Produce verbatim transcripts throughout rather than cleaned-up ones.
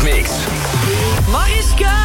Middagmix. Mariska!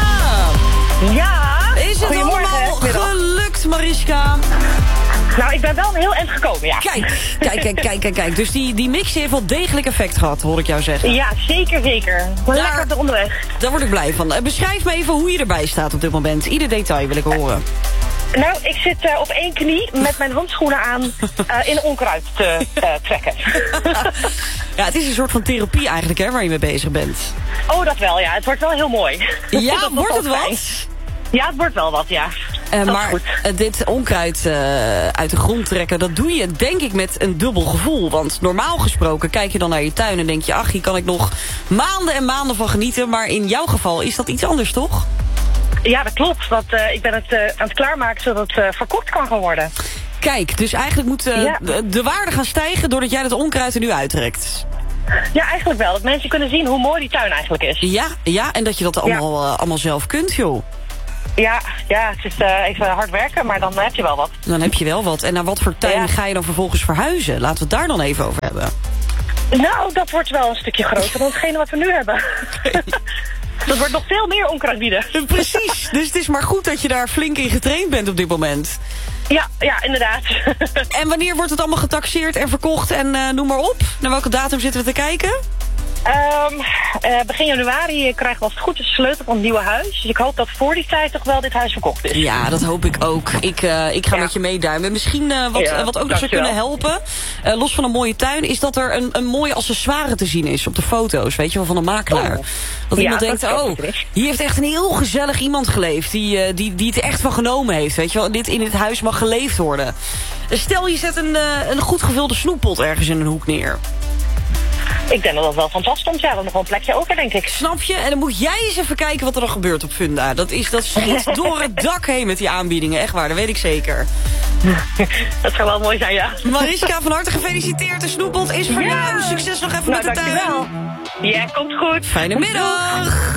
Ja, Is het allemaal gelukt, Mariska? Nou, ik ben wel een heel eind gekomen, ja. Kijk, kijk, kijk, kijk, kijk, kijk. Dus die, die mix heeft wel degelijk effect gehad, hoor ik jou zeggen. Ja, zeker, zeker. Maar Daar- lekker op de onderweg. Daar word ik blij van. Eh, Beschrijf me even hoe je erbij staat op dit moment. Ieder detail wil ik horen. Nou, ik zit eh, op één knie met mijn handschoenen aan eh, in onkruid te eh, trekken. Ja, het is een soort van therapie eigenlijk, hè, waar je mee bezig bent. Oh, dat wel, ja. Het wordt wel heel mooi. Ja, Dat wordt het wel fijn. wat? Ja, het wordt wel wat, ja. Eh, Dat is maar goed. eh, dit onkruid eh, uit de grond trekken, dat doe je denk ik met een dubbel gevoel. Want normaal gesproken kijk je dan naar je tuin en denk je, ach, hier kan ik nog maanden en maanden van genieten. Maar in jouw geval is dat iets anders, toch? Ja, dat klopt. Want eh, ik ben het eh, aan het klaarmaken zodat het uh, verkocht kan gaan worden. Kijk, dus eigenlijk moet eh, Ja. de, de waarde gaan stijgen doordat jij dat onkruid er nu uittrekt. Ja, eigenlijk wel. Dat mensen kunnen zien hoe mooi die tuin eigenlijk is. Ja, ja, en dat je dat allemaal, eh, allemaal zelf kunt, joh. Ja, ja het is eh, even hard werken, maar dan heb je wel wat. Dan heb je wel wat. En naar wat voor tuin Ja. ga je dan vervolgens verhuizen? Laten we het daar dan even over hebben. Nou, dat wordt wel een stukje groter dan hetgene wat we nu hebben. Dat wordt nog veel meer onkruid bieden. Precies, dus het is maar goed dat je daar flink in getraind bent op dit moment. Ja, ja, inderdaad. En wanneer wordt het allemaal getaxeerd en verkocht en uh, noem maar op? Naar welke datum zitten we te kijken? Um, uh, begin januari krijgen we als het goed is de sleutel van het nieuwe huis. Dus ik hoop dat voor die tijd toch wel dit huis verkocht is. Ja, dat hoop ik ook. Ik, uh, ik ga Ja. met je meeduimen. Misschien uh, wat, Ja, uh, wat ook nog zou dankjewel. kunnen helpen, uh, los van een mooie tuin, is dat er een, een mooie accessoire te zien is op de foto's, weet je wel, van een makelaar. Oh. Dat Ja, iemand dat denkt, is ook oh, goed, Chris. hier heeft echt een heel gezellig iemand geleefd, die, uh, die, die het er echt van genomen heeft, weet je wel. Dit in dit huis mag geleefd worden. Stel, je zet een, uh, een goed gevulde snoeppot ergens in een hoek neer. Ik denk dat dat wel fantastisch komt. Ja, we hebben nog wel een plekje over, denk ik. Snap je? En dan moet jij eens even kijken wat er dan gebeurt op Funda. Dat, is, dat schiet door het dak heen met die aanbiedingen. Echt waar, dat weet ik zeker. Dat zou wel mooi zijn, ja. Mariska, van harte gefeliciteerd. De snoeppot is voor Ja. jou. Succes nog even Nou, met de tuin. dankjewel. Ja, komt goed. Fijne middag.